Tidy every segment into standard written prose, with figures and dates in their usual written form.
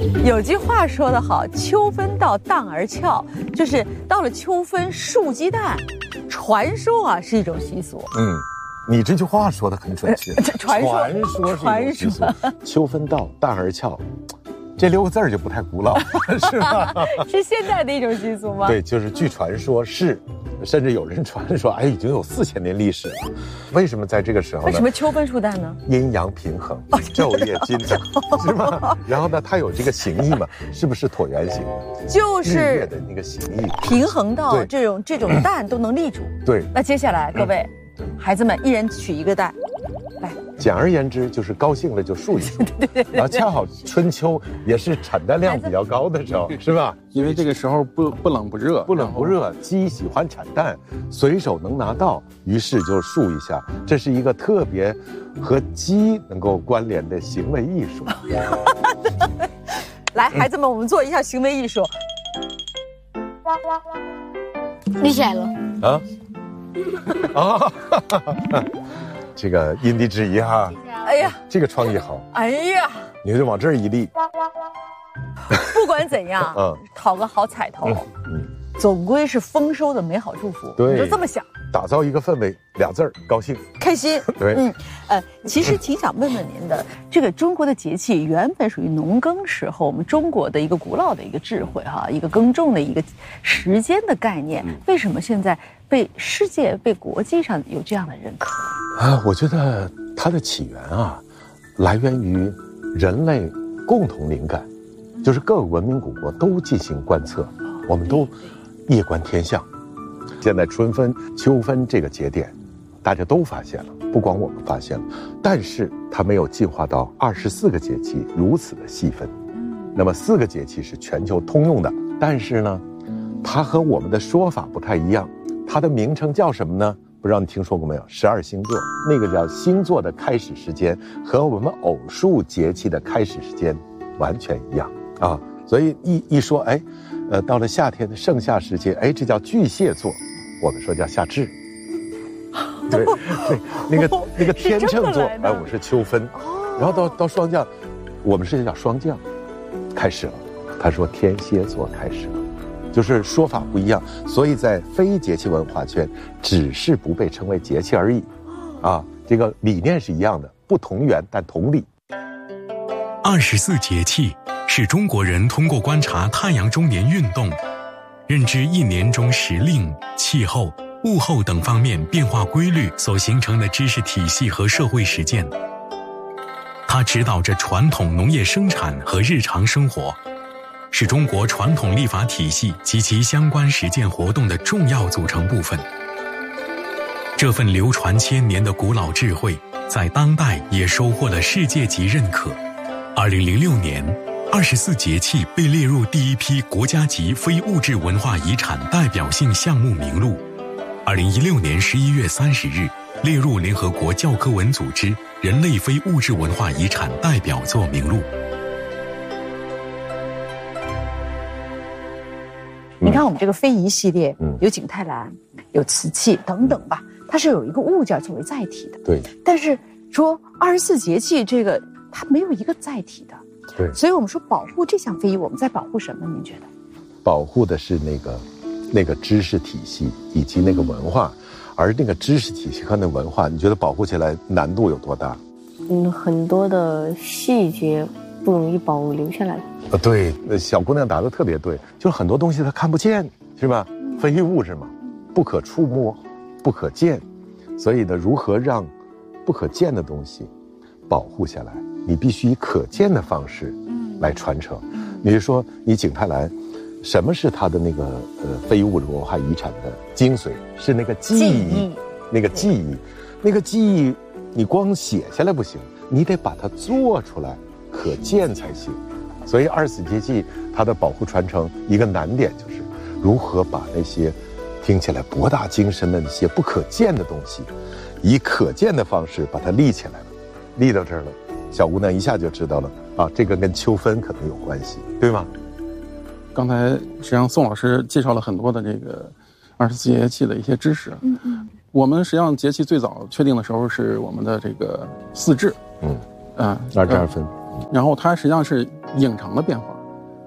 有句话说得好，秋分到荡而翘，就是到了秋分竖鸡蛋。传说啊是一种习俗。 你这句话说得很准确。 传说是一种习俗。秋分到荡而翘，这6个字就不太古老，是吧？ 是现代的一种习俗吗？ 对，就是据传说是。甚至有人传说，已经有4000年历史了。为什么在这个时候呢？ 为什么秋分竖蛋呢？ 阴阳平衡，昼夜均等，是吗？然后呢，它有这个形意嘛，是不是椭圆形的？ 就是日月的那个形意， 平衡到这种蛋都能立住。 对。 那接下来各位孩子们，一人取一个蛋，来。 简而言之，就是高兴了就竖一竖。对。然后恰好春秋也是产蛋量比较高的时候，是吧？ 因为这个时候不冷不热， 鸡喜欢产蛋，随手能拿到，于是就竖一下。这是一个特别和鸡能够关联的行为艺术。 来，孩子们，我们做一下行为艺术。 立起来了。 这个因地制宜哈。 哎呀， 这个创意好。 哎呀， 你就往这儿一立。 不管怎样，讨个好彩头，总归是丰收的美好祝福。 对， 你就这么想， 打造一个氛围，2字儿，高兴、 开心。 对， 其实挺想问问您的，这个中国的节气原本属于农耕时候，我们中国的一个古老的一个智慧哈，一个耕种的一个时间的概念，为什么现在被世界、被国际上有这样的认可？ 我觉得它的起源来源于人类共同灵感，就是各个文明古国都进行观测，我们都夜观天象。现在春分、秋分这个节点，大家都发现了，不光我们发现了，但是它没有进化到24个节气如此的细分。那么4个节气是全球通用的，但是呢，它和我们的说法不太一样。它的名称叫什么呢？不知道你听说过没有？12星座，那个叫星座的开始时间和我们偶数节气的开始时间完全一样啊。所以一说，到了夏天的盛夏时节，这叫巨蟹座，我们说叫夏至。对，那个天秤座，我是秋分，然后到霜降，我们是叫霜降，开始了。他说天蝎座开始了。就是说法不一样，所以在非节气文化圈，只是不被称为节气而已，这个理念是一样的，不同源但同理。 24节气是中国人通过观察太阳中年运动，认知一年中时令、气候、物候等方面变化规律所形成的知识体系和社会实践。它指导着传统农业生产和日常生活，是中国传统历法体系及其相关实践活动的重要组成部分。这份流传千年的古老智慧，在当代也收获了世界级认可。2006年，24节气被列入第一批国家级非物质文化遗产代表性项目名录。2016年11月30日，列入联合国教科文组织人类非物质文化遗产代表作名录。 你看我们这个非遗系列，有景泰蓝，有瓷器等等吧，它是有一个物件作为载体的。 对。但是说24节气这个，它没有一个载体的。 对。 所以我们说保护这项非遗，我们在保护什么？您觉得？ 保护的是那个知识体系以及那个文化，而那个知识体系和那个文化，你觉得保护起来难度有多大？ 很多的细节不容易保留下来。 对，小姑娘答得特别对，就是很多东西它看不见，是吧？非物质嘛，不可触摸，不可见，所以呢，如何让不可见的东西保护下来？你必须以可见的方式来传承。比如说，你景泰蓝，什么是它的那个非物质文化遗产的精髓？是那个记忆，那个记忆，那个记忆，你光写下来不行，你得把它做出来，可见才行。所以24节气它的保护传承一个难点就是如何把那些听起来博大精深的那些不可见的东西，以可见的方式把它立起来了。立到这儿了，小姑娘一下就知道了啊，这个跟秋分可能有关系，对吗？ 刚才实际上宋老师介绍了很多的这个24节气的一些知识。我们实际上节气最早确定的时候是我们的这个4至，2至2分。然后它实际上是影长的变化，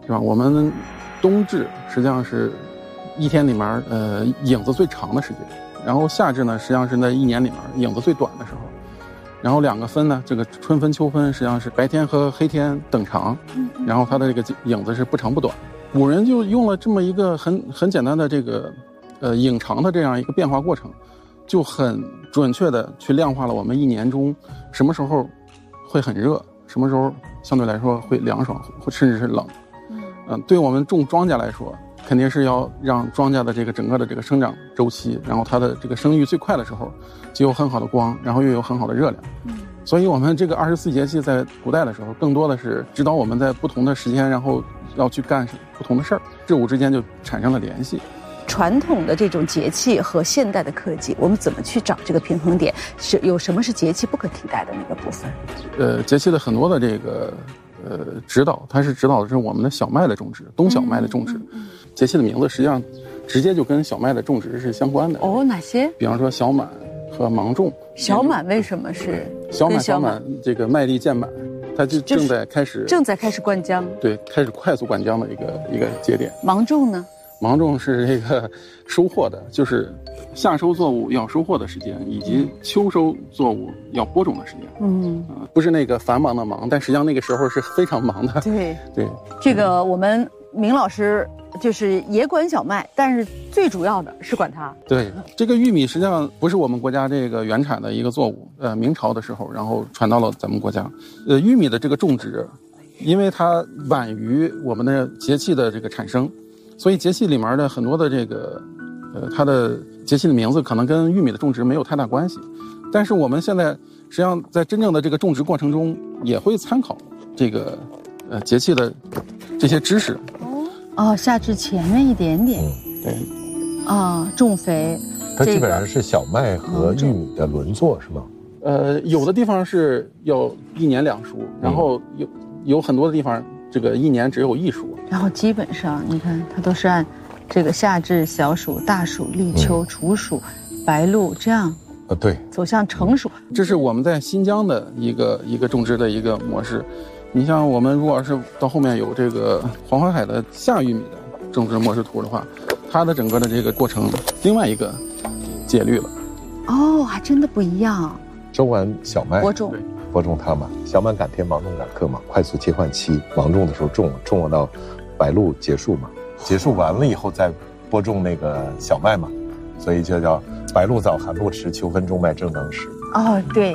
是吧？我们冬至实际上是一天里面影子最长的时间，然后夏至呢实际上是在一年里面影子最短的时候。然后2个分呢，这个春分秋分实际上是白天和黑天等长，然后它的这个影子是不长不短。古人就用了这么一个很简单的这个影长的这样一个变化过程，就很准确的去量化了我们一年中什么时候会很热，什么时候相对来说会凉爽，甚至是冷。对我们种庄稼来说，肯定是要让庄稼的这个整个的这个生长周期，然后它的这个生育最快的时候，既有很好的光，然后又有很好的热量。所以我们这个24节气在古代的时候，更多的是指导我们在不同的时间，然后要去干不同的事儿，事物之间就产生了联系。 传统的这种节气和现代的科技，我们怎么去找这个平衡点？有什么是节气不可替代的那个部分？ 节气的很多的这个指导，它是指导的是我们的小麦的种植，冬小麦的种植。节气的名字实际上直接就跟小麦的种植是相关的。 哦，哪些？ 比方说小满和芒种。 小满为什么是小满？这个麦粒渐满，它就正在开始灌浆。 对，开始快速灌浆的一个节点。 芒种呢？ 芒种是这个收获的，就是夏收作物要收获的时间，以及秋收作物要播种的时间。不是那个繁忙的忙，但实际上那个时候是非常忙的。 对， 这个我们明老师就是也管小麦，但是最主要的是管它。 对，这个玉米实际上不是我们国家这个原产的一个作物，明朝的时候，然后传到了咱们国家。玉米的这个种植，因为它晚于我们的节气的这个产生。所以节气里面的很多的这个，它的节气的名字可能跟玉米的种植没有太大关系，但是我们现在实际上在真正的这个种植过程中，也会参考这个节气的这些知识。 夏至前面一点点。 对。 种肥。 它基本上是小麦和玉米的轮作是吗？ 有的地方是要1年2熟，然后有很多的地方。这个1年只有1熟， 然后基本上你看它都是按这个夏至、小暑、大暑、立秋、处暑、白露这样对， 走向成熟。 这是我们在新疆的一个种植的一个模式。你像我们如果是到后面有这个黄淮海的夏玉米的种植模式图的话，它的整个的这个过程另外一个节律了。 还真的不一样。 收完小麦播种它嘛，小满赶天，芒种赶客嘛，快速切换期，芒种的时候种了到白露结束嘛，结束完了以后再播种那个小麦嘛，所以就叫白露早，寒露迟，秋分种麦正当时。 对。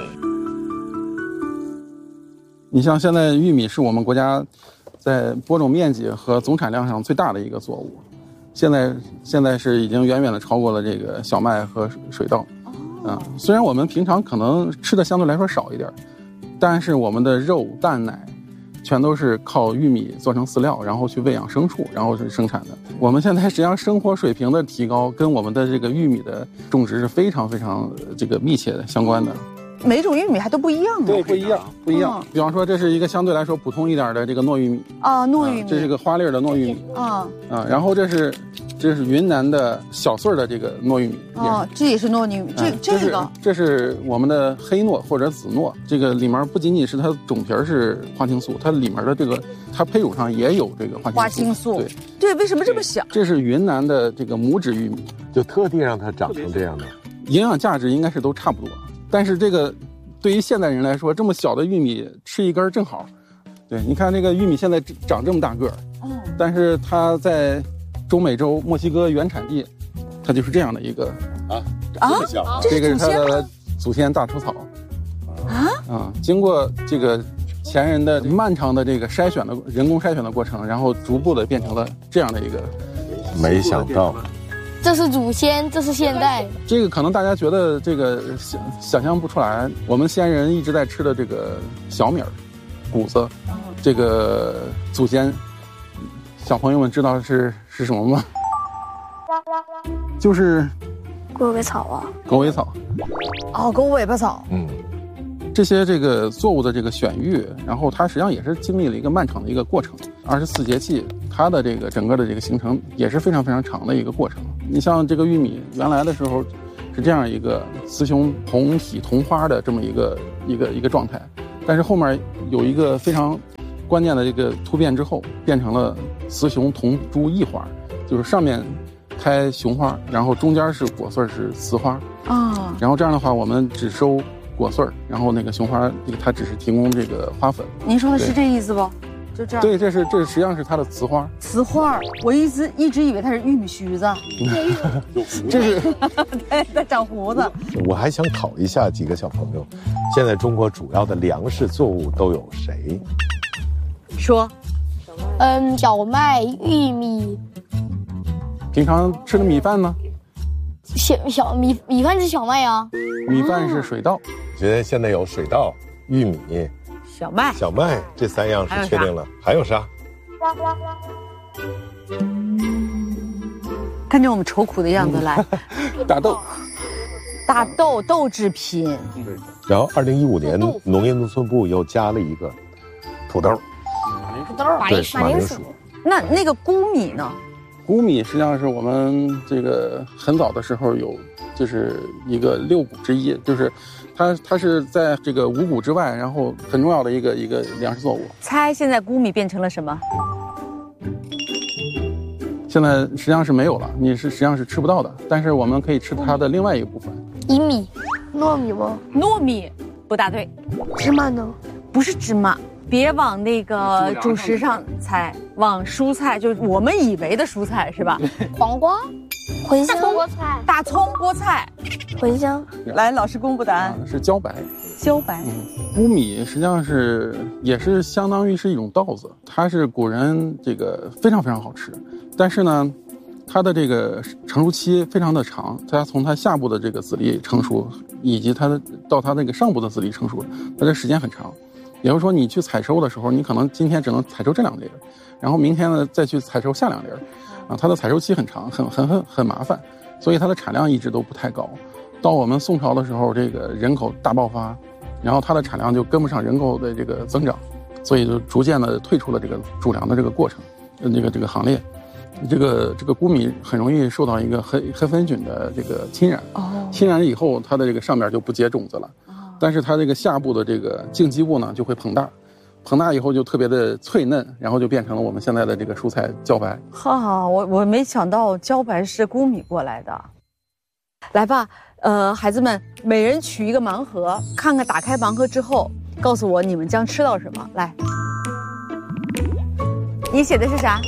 你像现在玉米是我们国家在播种面积和总产量上最大的一个作物，现在是已经远远的超过了这个小麦和水稻。虽然我们平常可能吃的相对来说少一点，但是我们的肉、蛋、奶，全都是靠玉米做成饲料，然后去喂养牲畜，然后是生产的。我们现在实际上生活水平的提高，跟我们的这个玉米的种植是非常非常这个密切的相关的。 每种玉米还都不一样吗？ 对，不一样。比方说，这是一个相对来说普通一点的这个糯玉米。 糯玉米。 这是个花粒的糯玉米。然后这是云南的小穗的这个糯玉米。 这也是糯玉米。 这是我们的黑糯或者紫糯，这个里面不仅仅是它种皮是花青素，它里面的这个它胚乳上也有这个花青素。 对，为什么这么小？ 这是云南的这个拇指玉米， 就特地让它长成这样的。 营养价值应该是都差不多。但是这个对于现代人来说，这么小的玉米吃一根正好。对，你看这个玉米现在长这么大个儿，但是它在中美洲墨西哥原产地，它就是这样的一个这么小这个是它的祖先大除草经过这个前人的漫长的这个人工筛选的过程，然后逐步的变成了这样的一个。 没想到。 这是祖先，这是现代。 这个可能大家觉得这个想象不出来，我们先人一直在吃的这个小米儿、谷子，这个祖先，小朋友们知道是什么吗？就是狗尾草啊。 狗尾草。 狗尾巴草。 这些这个作物的这个选育，然后它实际上也是经历了一个漫长的一个过程。24节气，它的这个整个的这个形成也是非常非常长的一个过程。你像这个玉米，原来的时候是这样一个雌雄同体同花的这么一个状态，但是后面有一个非常关键的这个突变之后，变成了雌雄同株异花，就是上面开雄花，然后中间是果穗是雌花啊。 然后这样的话，我们只收果穗，然后那个雄花，它只是提供这个花粉。 您说的是这意思不？就这样。 对，这实际上是它的雌花。 雌花，我一直以为它是玉米须子。 这是在长胡子。 我还想考一下几个小朋友，现在中国主要的粮食作物都有谁？ 说。 小麦、玉米。 平常吃的米饭呢？ 米饭是小麦啊。 米饭是水稻。 我觉得现在有水稻、玉米、 小麦这3样是确定了，还有啥？ 看着我们愁苦的样子来。 大豆， 豆制品。 然后2015年农业农村部又加了一个土豆。 马铃薯。 那个钴米呢？ 钴米实际上是我们这个很早的时候有，就是一个6谷之一，就是它是在这个5谷之外，然后很重要的一个粮食作物。 猜现在钴米变成了什么？ 现在实际上是没有了，实际上是吃不到的，但是我们可以吃它的另外一个部分。 薏米、糯米吗？ 糯米不大对。 芝麻呢？ 不是芝麻。别往那个主食上猜，往蔬菜，就是我们以为的蔬菜是吧？ 黄瓜、茴香、 大葱、菠菜、 茴香。 来，老师公布答案。 是茭白。 茭白。 钴米实际上也是相当于是一种稻子，它是古人这个非常非常好吃，但是呢，它的这个成熟期非常的长，它从它下部的这个籽粒成熟，以及到它那个上部的籽粒成熟，它的时间很长。也就是说，你去采收的时候，你可能今天只能采收这2粒，然后明天呢再去采收下2粒，啊，它的采收期很长，很麻烦，所以它的产量一直都不太高。到我们宋朝的时候，这个人口大爆发，然后它的产量就跟不上人口的这个增长，所以就逐渐的退出了这个主粮的这个过程，这个行列。这个钴米很容易受到一个黑粉菌的这个侵染，侵染以后，它的这个上面就不结种子了。但是它这个下部的这个茎基部呢就会膨大，膨大以后就特别的脆嫩，然后就变成了我们现在的这个蔬菜茭白。 哈，我没想到茭白是钴米过来的。来吧，孩子们，每人取一个盲盒，看看打开盲盒之后，告诉我你们将吃到什么。来，你写的是啥？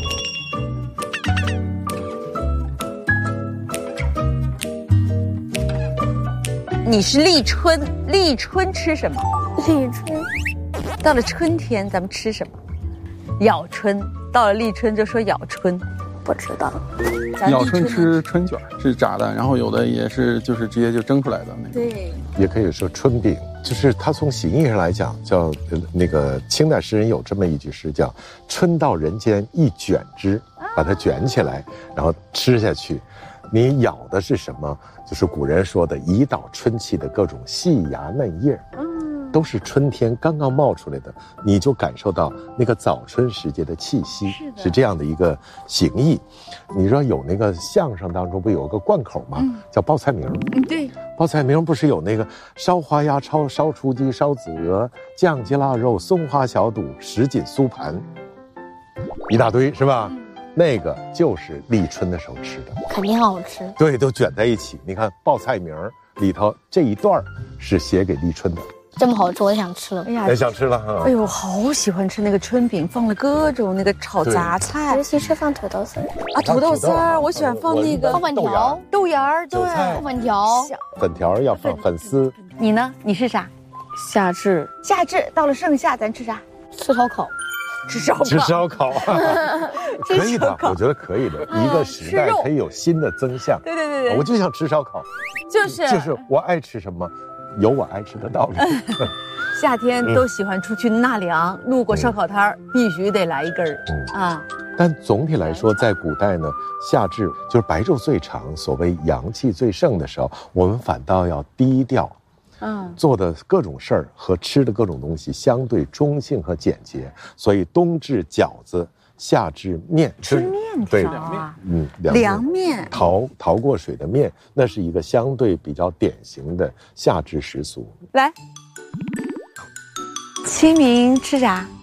你是立春，立春吃什么？ 立春， 到了春天咱们吃什么？咬春，到了立春就说咬春， 不知道。 咬春吃春卷是炸的，然后有的也是就是直接就蒸出来的那个。 对， 也可以说春饼，就是它从形意上来讲叫那个清代诗人有这么一句诗叫“春到人间一卷之”，把它卷起来，然后吃下去。你咬的是什么？就是古人说的一到春气的各种细芽嫩叶，都是春天刚刚冒出来的，你就感受到那个早春时节的气息，是这样的一个形意。你说有那个相声当中不有个贯口吗？叫报菜名。 对， 报菜名不是有那个烧花鸭超、烧雏鸡、烧子鹅、酱鸡腊肉、松花小肚、什锦酥盘，一大堆是吧？那个就是立春的时候吃的， 肯定好吃。 对，都卷在一起。你看报菜名里头这一段是写给立春的， 这么好吃，我想吃了。 哎呀， 也想吃了哈。 哎呦，好喜欢吃那个春饼，放了各种那个炒杂菜， 尤其是放土豆丝啊，土豆丝儿，我喜欢放那个放粉条、 豆芽儿，对， 放粉条， 粉条要放粉丝。 你呢？你是啥？ 夏至， 夏至到了盛夏，咱吃啥？ 吃烧烤。 吃烧烤， 吃烧烤，可以的，我觉得可以的。一个时代可以有新的增项。 对对对对， 我就想吃烧烤，就是我爱吃什么，有我爱吃的道理。 夏天都喜欢出去纳凉，路过烧烤摊儿，必须得来一根儿啊。 但总体来说，在古代呢，夏至就是白昼最长，所谓阳气最盛的时候，我们反倒要低调。做的各种事儿和吃的各种东西相对中性和简洁，所以冬至饺子，夏至面， 吃面条啊，凉面， 淘过水的面，那是一个相对比较典型的夏至食俗。 来，清明吃啥？